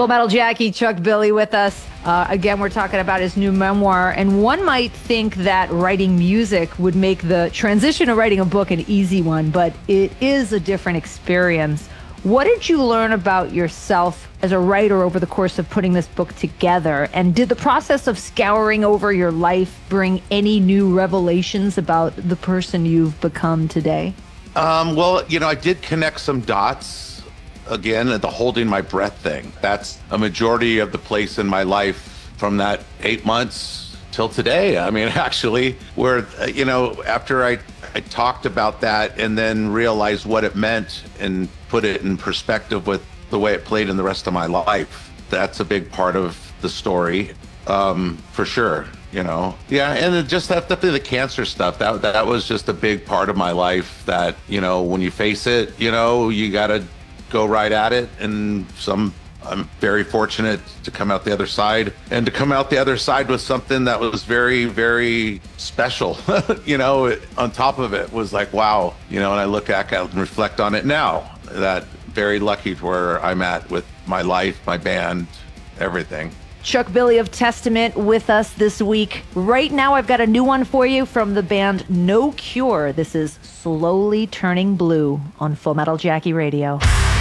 Full Metal Jackie, Chuck Billy with us. Again, we're talking about his new memoir, and one might think that writing music would make the transition to writing a book an easy one, but it is a different experience. What did you learn about yourself as a writer over the course of putting this book together? And did the process of scouring over your life bring any new revelations about the person you've become today? Well, I did connect some dots. Again, the holding my breath thing. That's a majority of the place in my life from that 8 months till today. I mean, actually, where, after I talked about that and then realized what it meant and put it in perspective with the way it played in the rest of my life, that's a big part of the story, for sure. Yeah, and just definitely the cancer stuff. That was just a big part of my life that, when you face it, you got to go right at it. And I'm very fortunate to come out the other side, and to come out the other side with something that was very, very special. On top of it was like, wow, and I look back and reflect on it now, that very lucky to where I'm at with my life, my band, everything. Chuck Billy of Testament with us this week. Right now, I've got a new one for you from the band No Cure. This is Slowly Turning Blue on Full Metal Jackie Radio.